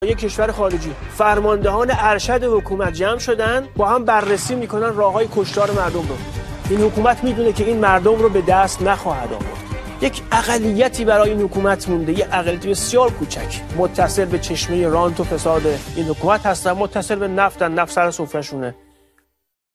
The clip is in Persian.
یک کشور خارجی فرماندهان ارشد حکومت جمع شدن با هم بررسی میکنن راههای کشتار مردم رو. این حکومت میدونه که این مردم رو به دست نخواهد آورد. یک اقلیتی برای این حکومت مونده، یک اقلیت بسیار کوچک متصل به چشمه رانت و فساد این حکومت هستن، متصل به نفت سر سفره‌شونه.